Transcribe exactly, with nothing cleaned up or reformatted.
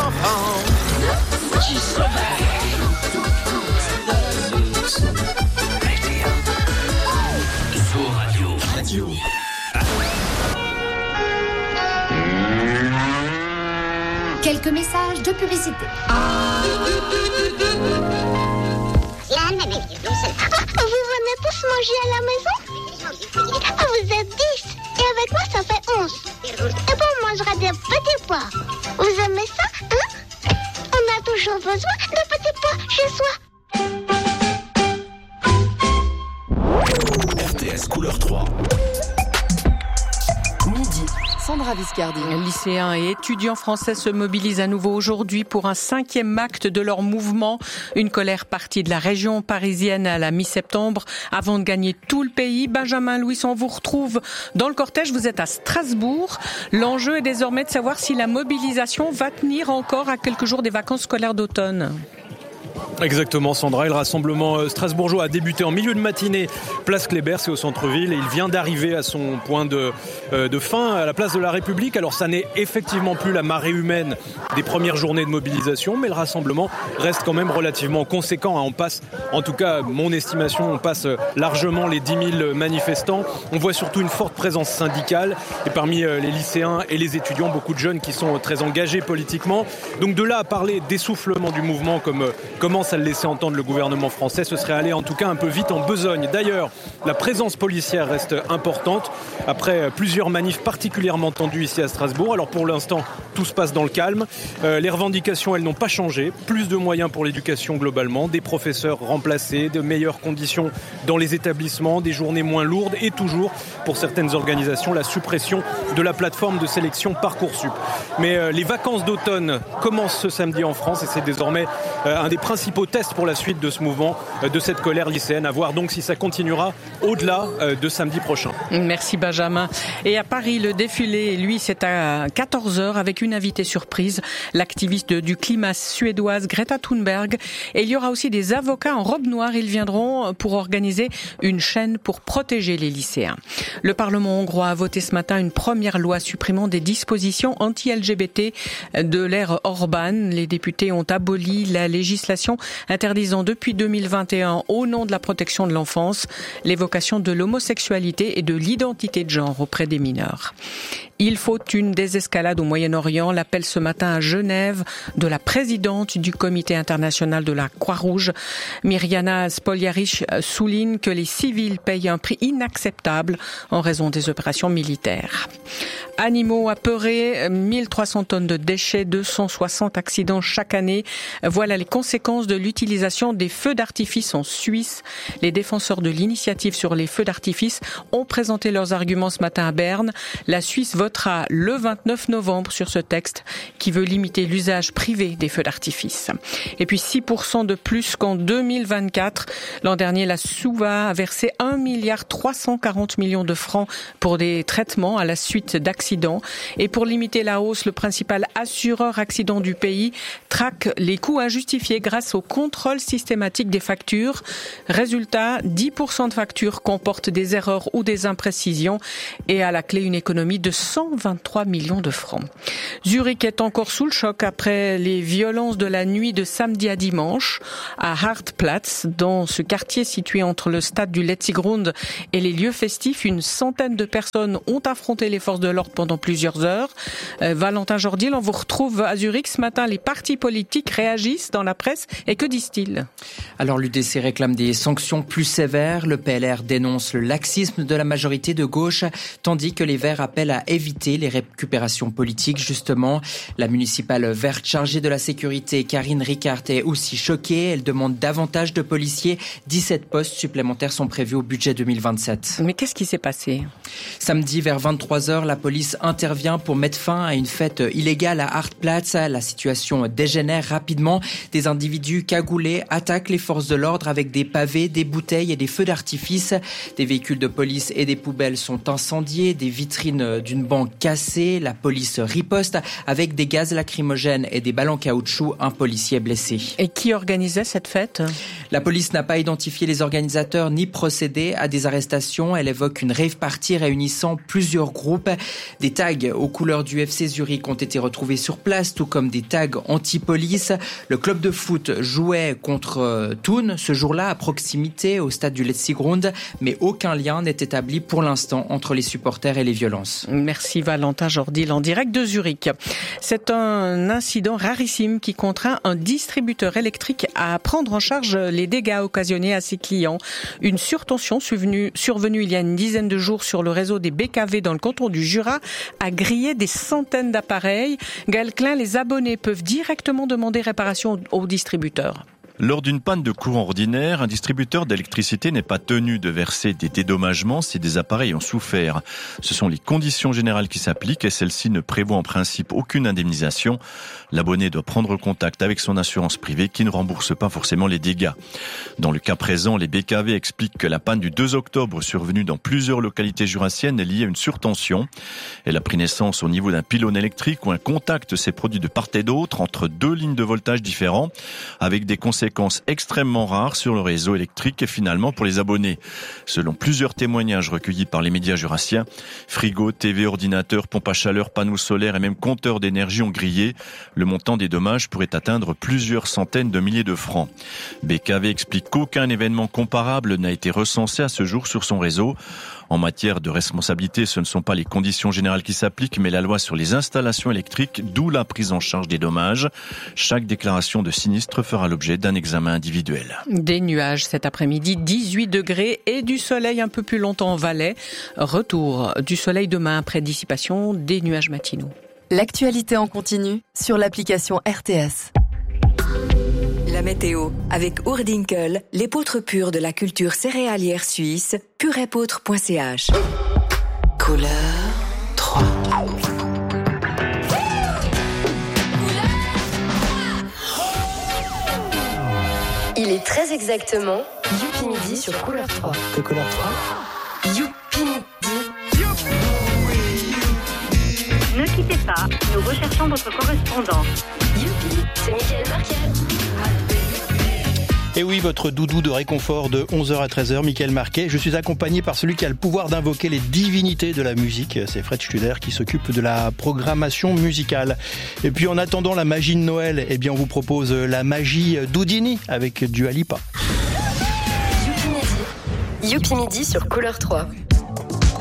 enfants qui sauvage. Zoo Radio. Radio. Quelques messages de publicité. Ah, vous venez tous manger à la maison? Ah, vous êtes dix. Et avec moi, ça fait onze. Et bon, on mangera des petits pois. Vous aimez ça, hein? On a toujours besoin de petits pois chez soi. R T S couleur trois. Midi. Sandra Viscardi. Lycéens et étudiants français se mobilisent à nouveau aujourd'hui pour un cinquième acte de leur mouvement. Une colère partie de la région parisienne à la mi-septembre avant de gagner tout le pays. Benjamin Louis, on vous retrouve dans le cortège. Vous êtes à Strasbourg. L'enjeu est désormais de savoir si la mobilisation va tenir encore à quelques jours des vacances scolaires d'automne. Exactement, Sandra. Le rassemblement strasbourgeois a débuté en milieu de matinée, place Kléber, c'est au centre-ville, et il vient d'arriver à son point de, euh, de fin à la place de la République. Alors ça n'est effectivement plus la marée humaine des premières journées de mobilisation, mais le rassemblement reste quand même relativement conséquent. On passe, en tout cas mon estimation, on passe largement les dix mille manifestants. On voit surtout une forte présence syndicale, et parmi les lycéens et les étudiants, beaucoup de jeunes qui sont très engagés politiquement. Donc de là à parler d'essoufflement du mouvement comme commence à le laisser entendre le gouvernement français, ce serait aller en tout cas un peu vite en besogne. D'ailleurs, la présence policière reste importante après plusieurs manifs particulièrement tendues ici à Strasbourg. Alors pour l'instant, tout se passe dans le calme. Euh, les revendications, elles n'ont pas changé. Plus de moyens pour l'éducation globalement, des professeurs remplacés, de meilleures conditions dans les établissements, des journées moins lourdes et toujours, pour certaines organisations, la suppression de la plateforme de sélection Parcoursup. Mais euh, les vacances d'automne commencent ce samedi en France et c'est désormais euh, un des principaux tests pour la suite de ce mouvement, euh, de cette colère lycéenne. À voir donc si ça continuera au-delà euh, de samedi prochain. Merci Benjamin. Et à Paris, le défilé, lui, c'est à quatorze heures avec une invitée surprise, l'activiste du climat suédoise Greta Thunberg. Et il y aura aussi des avocats en robe noire. Ils viendront pour organiser une chaîne pour protéger les lycéens. Le Parlement hongrois a voté ce matin une première loi supprimant des dispositions anti-L G B T de l'ère Orban. Les députés ont aboli la législation interdisant depuis deux mille vingt et un, au nom de la protection de l'enfance, l'évocation de l'homosexualité et de l'identité de genre auprès des mineurs. Il faut une désescalade au Moyen-Orient. L'appel ce matin à Genève de la présidente du Comité international de la Croix-Rouge, Mirjana Spoljaric, souligne que les civils payent un prix inacceptable en raison des opérations militaires. Animaux apeurés, mille trois cents tonnes de déchets, deux cent soixante accidents chaque année. Voilà les conséquences de l'utilisation des feux d'artifice en Suisse. Les défenseurs de l'initiative sur les feux d'artifice ont présenté leurs arguments ce matin à Berne. La Suisse votera le vingt-neuf novembre sur ce texte qui veut limiter l'usage privé des feux d'artifice. Et puis six pour cent de plus qu'en deux mille vingt-quatre. L'an dernier, la Suva a versé un milliard trois cent quarante millions de francs pour des traitements à la suite d'accidents. Et pour limiter la hausse, le principal assureur accident du pays traque les coûts injustifiés grâce au contrôle systématique des factures. Résultat, dix pour cent de factures comportent des erreurs ou des imprécisions et à la clé une économie de cent vingt-trois millions de francs. Zurich est encore sous le choc après les violences de la nuit de samedi à dimanche à Hartplatz, dans ce quartier situé entre le stade du Letzigrund et les lieux festifs. Une centaine de personnes ont affronté les forces de l'ordre pendant plusieurs heures. Euh, Valentin Jordil, on vous retrouve à Zurich ce matin. Les partis politiques réagissent dans la presse et que disent-ils ? Alors l'U D C réclame des sanctions plus sévères. Le P L R dénonce le laxisme de la majorité de gauche, tandis que les Verts appellent à éviter les récupérations politiques. Justement, la municipale verte chargée de la sécurité, Karine Ricard, est aussi choquée. Elle demande davantage de policiers. dix-sept postes supplémentaires sont prévus au budget deux mille vingt-sept. Mais qu'est-ce qui s'est passé ? Samedi, vers vingt-trois heures, la police intervient pour mettre fin à une fête illégale à Hartplatz. La situation dégénère rapidement. Des individus individus cagoulés attaquent les forces de l'ordre avec des pavés, des bouteilles et des feux d'artifice. Des véhicules de police et des poubelles sont incendiés, des vitrines d'une banque cassées. La police riposte avec des gaz lacrymogènes et des balles en caoutchouc. Un policier blessé. Et qui organisait cette fête ? La police n'a pas identifié les organisateurs ni procédé à des arrestations. Elle évoque une rave party réunissant plusieurs groupes. Des tags aux couleurs du F C Zurich ont été retrouvés sur place, tout comme des tags anti-police. Le club de foot jouait contre Thun ce jour-là à proximité au stade du Letzigrund, mais aucun lien n'est établi pour l'instant entre les supporters et les violences. Merci Valentin Jordil en direct de Zurich. C'est un incident rarissime qui contraint un distributeur électrique à prendre en charge les dégâts occasionnés à ses clients. Une surtension survenue, survenue il y a une dizaine de jours sur le réseau des B K V dans le canton du Jura a grillé des centaines d'appareils. Gaël Klein, les abonnés peuvent directement demander réparation au distributeur. Lors d'une panne de courant ordinaire, un distributeur d'électricité n'est pas tenu de verser des dédommagements si des appareils ont souffert. Ce sont les conditions générales qui s'appliquent et celles-ci ne prévoient en principe aucune indemnisation. L'abonné doit prendre contact avec son assurance privée qui ne rembourse pas forcément les dégâts. Dans le cas présent, les B K V expliquent que la panne du deux octobre survenue dans plusieurs localités jurassiennes est liée à une surtension. Elle a pris naissance au niveau d'un pylône électrique où un contact s'est produit de part et d'autre entre deux lignes de voltage différents avec des conséquences extrêmement rares sur le réseau électrique et finalement pour les abonnés. Selon plusieurs témoignages recueillis par les médias jurassiens, frigo, T V, ordinateur, pompe à chaleur, panneaux solaires et même compteurs d'énergie ont grillé. Le montant des dommages pourrait atteindre plusieurs centaines de milliers de francs. B K V explique qu'aucun événement comparable n'a été recensé à ce jour sur son réseau. En matière de responsabilité, ce ne sont pas les conditions générales qui s'appliquent, mais la loi sur les installations électriques, d'où la prise en charge des dommages. Chaque déclaration de sinistre fera l'objet d'un examen individuel. Des nuages cet après-midi, dix-huit degrés et du soleil un peu plus longtemps en Valais. Retour du soleil demain après dissipation des nuages matinaux. L'actualité en continu sur l'application R T S. La météo avec Oerdinkel, l'épeautre pure de la culture céréalière suisse, purépeautre point c h. Couleur trois. Il est très exactement Youpi Midi sur Couleur trois. Que Couleur trois? Youpi Midi. Ne quittez pas, nous recherchons votre correspondant. Youpi, c'est Michael Marquet. Et oui, votre doudou de réconfort de onze heures à treize heures, Michael Marquet. Je suis accompagné par celui qui a le pouvoir d'invoquer les divinités de la musique. C'est Fred Studer qui s'occupe de la programmation musicale. Et puis en attendant la magie de Noël, eh bien on vous propose la magie d'Houdini avec Dua Lipa. Youpi Midi. Youpi Midi sur Couleur trois.